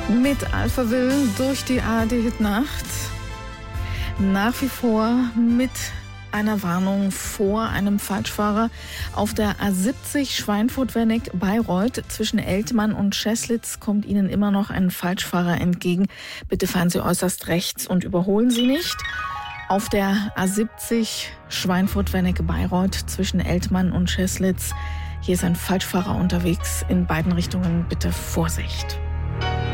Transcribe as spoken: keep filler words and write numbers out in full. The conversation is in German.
Mit Alphaville durch die A R D-Hit-Nacht. Nach wie vor mit einer Warnung vor einem Falschfahrer auf der A siebzig Schweinfurt-Wernick-Bayreuth. Zwischen Eltmann und Scheslitz kommt Ihnen immer noch ein Falschfahrer entgegen. Bitte fahren Sie äußerst rechts und überholen Sie nicht. Auf der A siebzig Schweinfurt-Wernick-Bayreuth zwischen Eltmann und Scheslitz. Hier ist ein Falschfahrer unterwegs. In beiden Richtungen bitte Vorsicht.